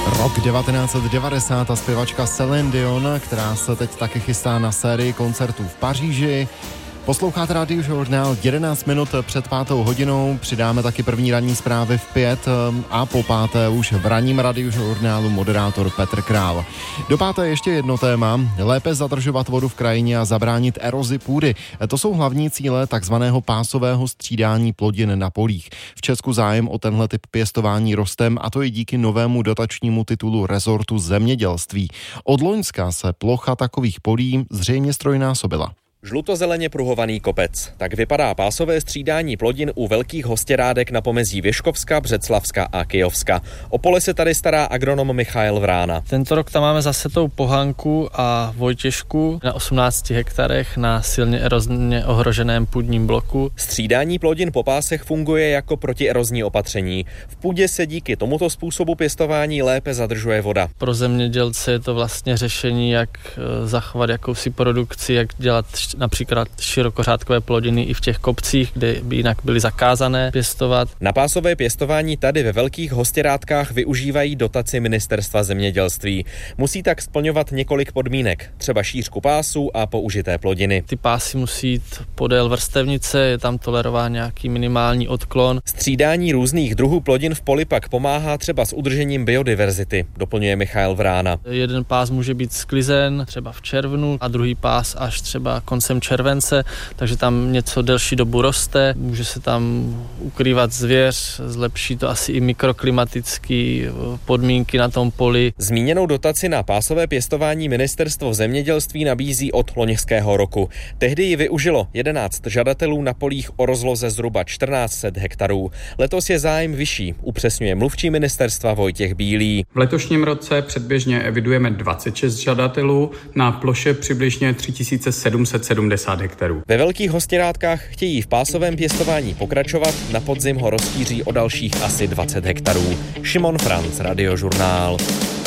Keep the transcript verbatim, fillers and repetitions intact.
Rok devatenáct set devadesát a zpěvačka Celine Dion, která se teď taky chystá na sérii koncertů v Paříži. Posloucháte Radiožurnál jedenáct minut před pátou hodinou, přidáme taky první ranní zprávy v pět a po páté už v ranním Radiožurnálu moderátor Petr Král. Do páté ještě jedno téma, lépe zadržovat vodu v krajině a zabránit erozi půdy. To jsou hlavní cíle takzvaného pásového střídání plodin na polích. V Česku zájem o tenhle typ pěstování rostem, a to i díky novému dotačnímu titulu rezortu zemědělství. Od loňska se plocha takových polí zřejmě ztrojnásobila. Žlutozeleně pruhovaný kopec. Tak vypadá pásové střídání plodin u velkých hostěrádek na pomezí Věškovska, Břeclavska a Kyjovska. O pole se tady stará agronom Michael Vrána. Tento rok tam máme zase tou Pohanku a Vojtěžku na osmnácti hektarech na silně erozně ohroženém půdním bloku. Střídání plodin po pásech funguje jako protierozní opatření. V půdě se díky tomuto způsobu pěstování lépe zadržuje voda. Pro zemědělce je to vlastně řešení, jak zachovat jakousi produkci, jak dělat například širokořádkové plodiny i v těch kopcích, kde by jinak byly zakázané pěstovat. Na pásové pěstování tady ve velkých hostěrádkách využívají dotaci Ministerstva zemědělství. Musí tak splňovat několik podmínek, třeba šířku pásů a použité plodiny. Ty pásy musí jít podél vrstevnice, je tam tolerován nějaký minimální odklon. Střídání různých druhů plodin v poli pak pomáhá třeba s udržením biodiverzity, doplňuje Michael Vrána. Jeden pás může být sklizen třeba v červnu a druhý pás až třeba koncem července, takže tam něco delší dobu roste, může se tam ukrývat zvěř, zlepší to asi i mikroklimatické podmínky na tom poli. Zmíněnou dotaci na pásové pěstování Ministerstvo zemědělství nabízí od loňského roku. Tehdy ji využilo jedenáct žadatelů na polích o rozloze zhruba čtrnáct set hektarů. Letos je zájem vyšší, upřesňuje mluvčí ministerstva Vojtěch Bílý. V letošním roce předběžně evidujeme dvacet šest žadatelů na ploše přibližně tři tisíce sedm set sedmdesát hektarů. Ve velkých hostěrádkách chtějí v pásovém pěstování pokračovat, na podzim ho rozšíří o dalších asi dvacet hektarů. Šimon Franc, Radiožurnál.